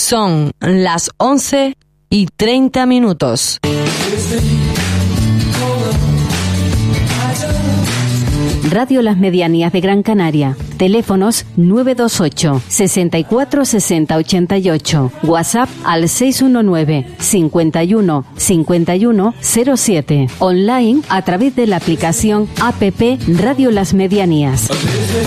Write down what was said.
Son las 11:30. Radio Las Medianías de Gran Canaria. Teléfonos 928 64 60 88. WhatsApp al 619 51 51 07. Online a través de la aplicación APP Radio Las Medianías.